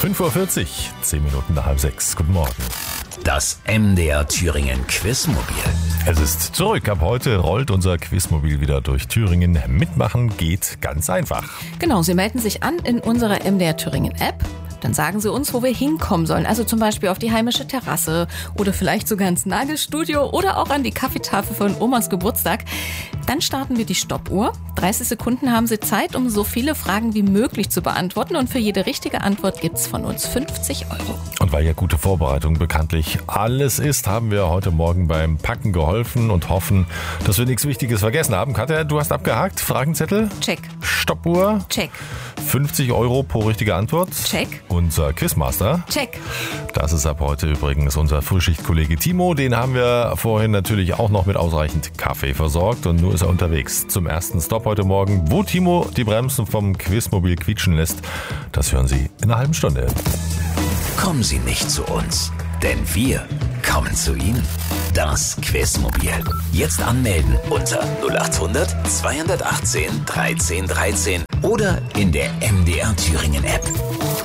5:40 Uhr, 10 Minuten nach 5:30. Guten Morgen. Das MDR Thüringen Quizmobil. Es ist zurück. Ab heute rollt unser Quizmobil wieder durch Thüringen. Mitmachen geht ganz einfach. Genau, Sie melden sich an in unserer MDR Thüringen App. Dann sagen Sie uns, wo wir hinkommen sollen. Also zum Beispiel auf die heimische Terrasse oder vielleicht sogar ins Nagelstudio oder auch an die Kaffeetafel von Omas Geburtstag. Dann starten wir die Stoppuhr. 30 Sekunden haben Sie Zeit, um so viele Fragen wie möglich zu beantworten. Und für jede richtige Antwort gibt's von uns 50 €. Und weil ja gute Vorbereitung bekanntlich alles ist, haben wir heute Morgen beim Packen geholfen und hoffen, dass wir nichts Wichtiges vergessen haben. Katja, du hast abgehakt. Fragenzettel? Check. Stoppuhr? Check. 50 € pro richtige Antwort? Check. Unser Quizmaster? Check. Das ist ab heute übrigens unser Frühschichtkollege Timo. Den haben wir vorhin natürlich auch noch mit ausreichend Kaffee versorgt. Und nun ist er unterwegs zum ersten Stop heute Morgen. Wo Timo die Bremsen vom Quizmobil quietschen lässt, das hören Sie in einer halben Stunde. Kommen Sie nicht zu uns, denn wir kommen zu Ihnen. Das Quizmobil. Jetzt anmelden unter 0800 218 13 13 oder in der MDR Thüringen App.